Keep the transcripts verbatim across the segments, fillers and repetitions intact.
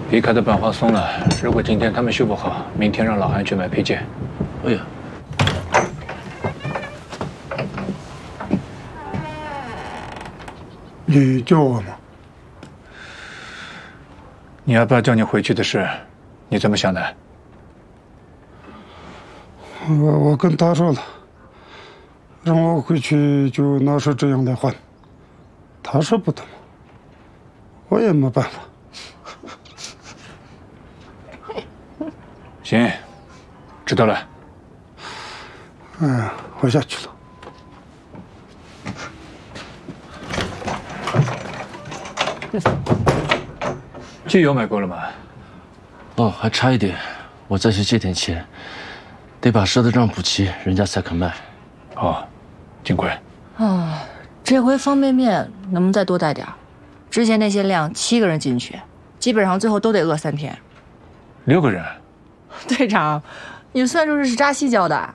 离开的板放松了，如果今天他们修不好，明天让老韩去买配件。 哎呀， 你叫我吗？ 你阿爸叫你回去的事，你怎么想的？ 我我跟他说了，让我回去就拿出这样来换，他说不同，我也没办法。 行，知道了。 嗯，我下去了。 机油买够了吗？ 哦，还差一点，我再去借点钱，得把赊的账补齐，人家才肯卖。 哦，尽快。 啊，这回方便面能不能再多带点儿？之前那些量，七个人进去，基本上最后都得饿三天。 六个人。 队长，你算术是扎西教的？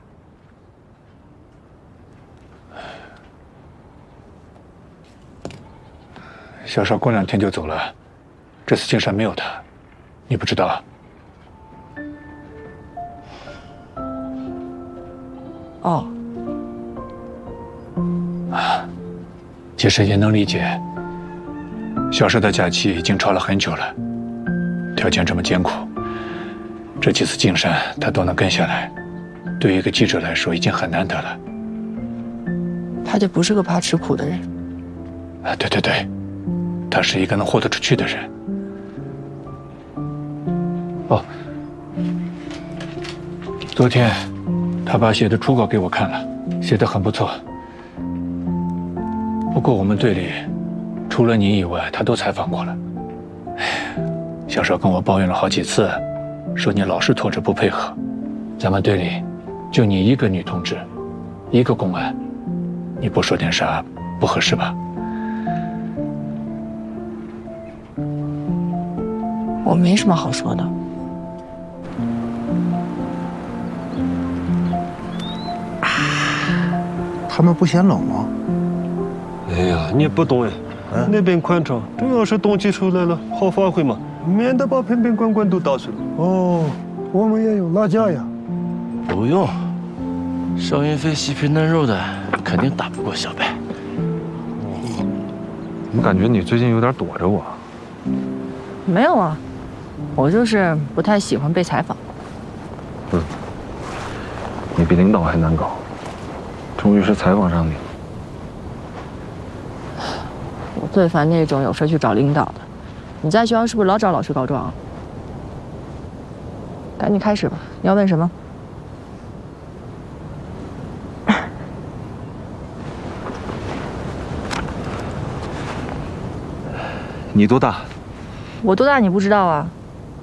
小邵过两天就走了，这次金山没有他，你不知道？ 哦。 啊，其实也能理解。小邵的假期已经超了很久了，条件这么艰苦。 这几次进山，他都能跟下来，对于一个记者来说已经很难得了。 他就不是个怕吃苦的人。 啊，对对对，他是一个能豁得出去的人。哦，昨天他把写的初稿给我看了，写得很不错。不过我们队里除了你以外，他都采访过了。小邵跟我抱怨了好几次。 说你老是拖着不配合，咱们队里就你一个女同志，一个公安，你不说点啥不合适吧？ 我没什么好说的。 他们不嫌冷吗？ 哎呀，你不懂哎，嗯、那边宽敞，主要是冬季出来了好发挥嘛。 免得把瓶瓶罐罐都倒碎了。 哦，我们也有拉架呀。 不用，邵云飞细皮嫩肉的，肯定打不过小白。 怎么感觉你最近有点躲着我？ 没有啊，我就是不太喜欢被采访。 嗯，你比领导还难搞，终于是采访上你了。 我最烦那种有事去找领导的。 你在学校是不是老找老师告状啊？赶紧开始吧，你要问什么？ 你多大？ 我多大你不知道啊？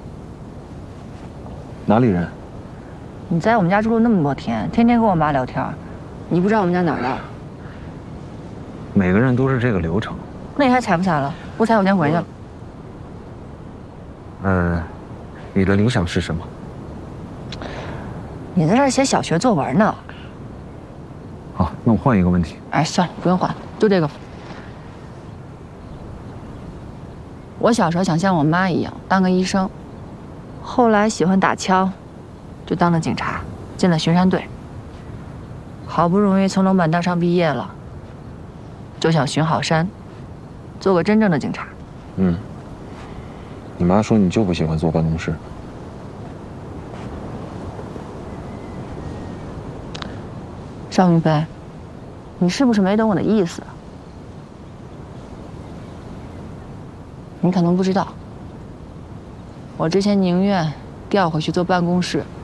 哪里人？ 你在我们家住了那么多天，天天跟我妈聊天，你不知道我们家哪儿的？ 每个人都是这个流程。 那你还采不采了？不采我先回去了。 嗯，你的理想是什么？ 你在这儿写小学作文呢。 好，那我换一个问题。 哎，算了，不用换，就这个。我小时候想像我妈一样当个医生，后来喜欢打枪，就当了警察，进了巡山队。好不容易从龙板大上毕业了，就想巡好山，做个真正的警察。 嗯。 你妈说你就不喜欢坐办公室。 邵云飞，你是不是没懂我的意思？你可能不知道，我之前宁愿调回去坐办公室，